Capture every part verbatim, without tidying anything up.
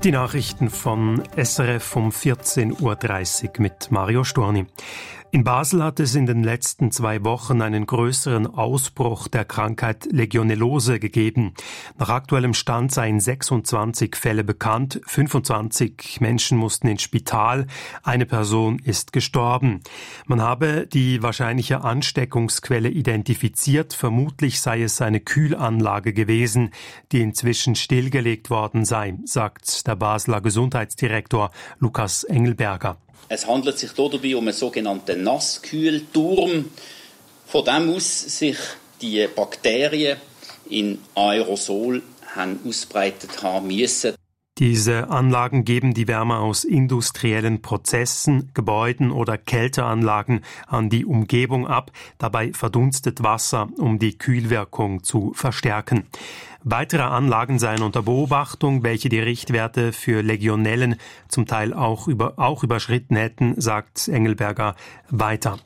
Die Nachrichten von S R F um vierzehn Uhr dreißig mit Mario Storni. In Basel hat es in den letzten zwei Wochen einen größeren Ausbruch der Krankheit Legionellose gegeben. Nach aktuellem Stand seien sechsundzwanzig Fälle bekannt, fünfundzwanzig Menschen mussten ins Spital, eine Person ist gestorben. Man habe die wahrscheinliche Ansteckungsquelle identifiziert, vermutlich sei es eine Kühlanlage gewesen, die inzwischen stillgelegt worden sei, sagt der Basler Gesundheitsdirektor Lukas Engelberger. Es handelt sich dabei um einen sogenannten Nasskühlturm, von dem aus sich die Bakterien in Aerosol haben ausbreitet haben müssen. Diese Anlagen geben die Wärme aus industriellen Prozessen, Gebäuden oder Kälteanlagen an die Umgebung ab. Dabei verdunstet Wasser, um die Kühlwirkung zu verstärken. Weitere Anlagen seien unter Beobachtung, welche die Richtwerte für Legionellen zum Teil auch, über, auch überschritten hätten, sagt Engelberger weiter.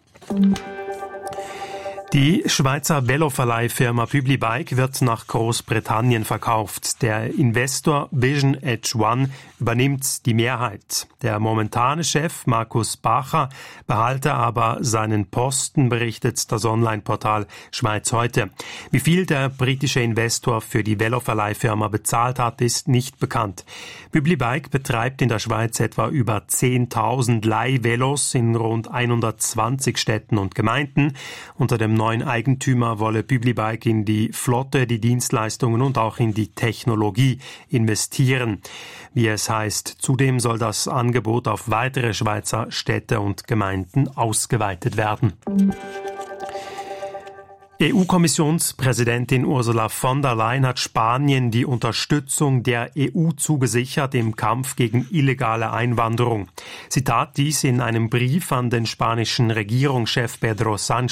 Die Schweizer Veloverleihfirma Publibike wird nach Großbritannien verkauft. Der Investor Vision Edge One übernimmt die Mehrheit. Der momentane Chef Markus Bacher behalte aber seinen Posten, berichtet das Online-Portal Schweiz heute. Wie viel der britische Investor für die Veloverleihfirma bezahlt hat, ist nicht bekannt. Publibike betreibt in der Schweiz etwa über zehntausend Leihvelos in rund hundertzwanzig Städten und Gemeinden. Unter dem neuen Eigentümer wolle Publibike in die Flotte, die Dienstleistungen und auch in die Technologie investieren. Wie es heißt, zudem soll das Angebot auf weitere Schweizer Städte und Gemeinden ausgeweitet werden. E U-Kommissionspräsidentin Ursula von der Leyen hat Spanien die Unterstützung der E U zugesichert im Kampf gegen illegale Einwanderung. Sie tat dies in einem Brief an den spanischen Regierungschef Pedro Sánchez.